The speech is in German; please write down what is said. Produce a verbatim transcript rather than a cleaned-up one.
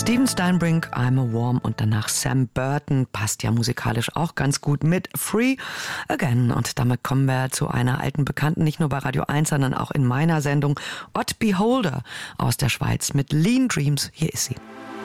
Steven Steinbrink, I'm a Worm und danach Sam Burton, passt ja musikalisch auch ganz gut mit Free Again. Und damit kommen wir zu einer alten Bekannten, nicht nur bei Radio eins, sondern auch in meiner Sendung, Odd Beholder aus der Schweiz mit Lean Dreams. Hier ist sie.